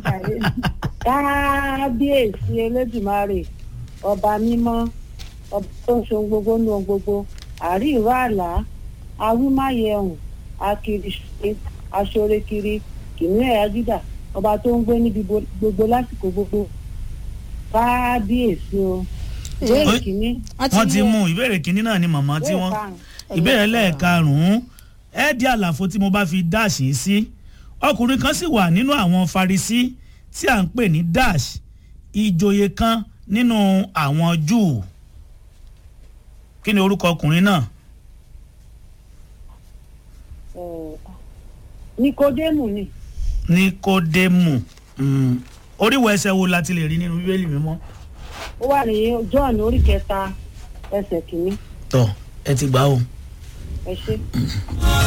kábíyèsí Elédùmarè ọba mímọ́ ọba tó ń ṣe gbogbo ní ohun gbogbo àrí ìró àlá awímáyẹ̀hùn akiriṣe aṣorekiri kìnìún ẹ̀yà Júdà ọba tó ń gbé níbi gbogbo lásìkò gbogbo kábíyèsí o. ìbéèrè kìíní. wọ́n ti mú ìbéèrè kìíní náà ni màmá tí wọ́n ìbéèrè lẹ́ẹ̀karùn-ún di àlàfo tí mo bá fi dáàṣì sí ọkùnrin kan sì wà nínú àwọn Farisí tí à ń pè ní dash ìjòyè kan nínú àwọn Júù kí ni orúkọ ọkùnrin náà. Nikodemu ni. Nikodemu oríwọ ẹsẹ̀ wo la ti lè rí nínú Bíbélì mímọ́. ó wà ní John orí 3 ẹsẹ̀ kìíní. tọ́ ẹ ti gbà o. ẹ ṣé.